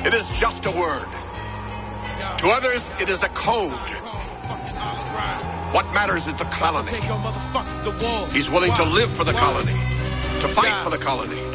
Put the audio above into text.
It is just a word. To others, it is a code. What matters is the colony. He's willing to live for the colony, to fight for the colony.